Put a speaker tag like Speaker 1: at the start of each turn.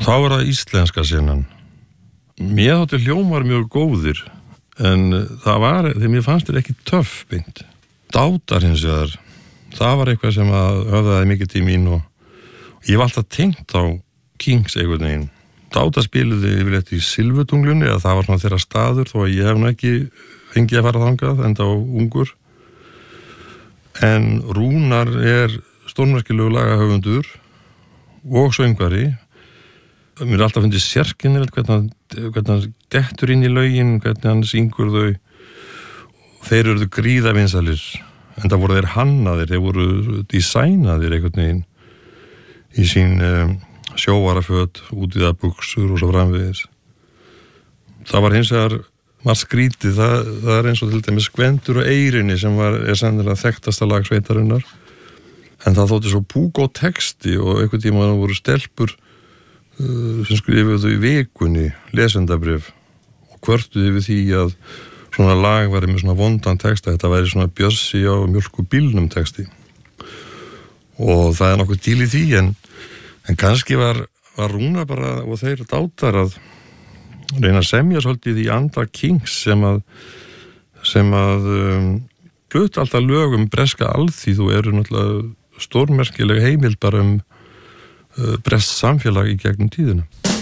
Speaker 1: Þá var það íslenska senan. Mér þótti hljómar mjög góðir, en þegar mér fannst þér ekki töff beint. Dátar hins vegar, það var eitthvað sem höfðaði mikið til mín og ég var alltaf tengt á Kings einhvern veginn. Dátar spiluði yfirleitt í Silfutunglunni, eða það var svona þeirra staður, þó að ég hef nú ekki fengið að fara þangað, enda á ungur. En Rúnar stórmerkilegu lagahöfundur og söngvari. Mér alltaf fundið sérkennilegt hvernig hann dettur inn í lögin, hvernig hann syngur þau. Þeir eru gríðavinsalir, en það voru þeir hannaðir, þeir voru designaðir einhvern veginn í sín sjóvaraföt, útiða buxur og svo framvegis. Það var hins vegar margt skrítið, það er eins og til dæmis Gvendur og Eyrinni sem sennilega þekktasta lag sveitarinnar. En það þótti svo púgó texti og einhvern tíma voru stelpur sem skrifuðu í vikunni lesendabréf og kvörtuðu yfir því að svona lag væri með svona vondan texta, þetta væri svona Bjössi á mjólkubílnum texti. Og það er nokkuð til í því, en kannski var Rúnar bara og þeir Dátar að reyna að semja svolítið í anda Kings sem að hlut alltaf lögum breska alþýðu og eru náttúrulega stórmerkileg heimild bara bresk samfélag í gegnum tíðina.